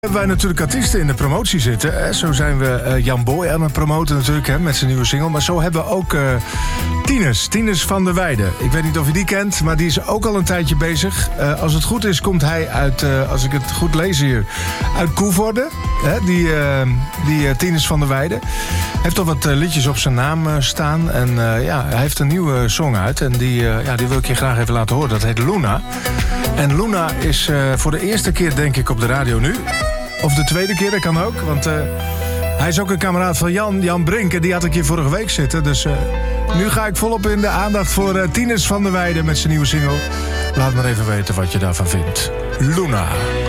Hebben wij natuurlijk artiesten in de promotie zitten. Hè? Zo zijn we Jan Boy aan het promoten natuurlijk, hè, met zijn nieuwe single. Maar zo hebben we ook Tinus van der Weijden. Ik weet niet of je die kent, maar die is ook al een tijdje bezig. Als het goed is, komt hij uit, als ik het goed lees hier, uit Koevoorde. Hè? Die Tinus van der Weijden. Hij heeft al wat liedjes op zijn naam staan. En hij heeft een nieuwe song uit. En die wil ik je graag even laten horen. Dat heet Luna. En Luna is voor de eerste keer, denk ik, op de radio nu. Of de tweede keer, dat kan ook. Want hij is ook een kameraad van Jan Brink. En die had ik hier vorige week zitten. Dus nu ga ik volop in de aandacht voor Tinus van der Weijden met zijn nieuwe single. Laat maar even weten wat je daarvan vindt. Luna.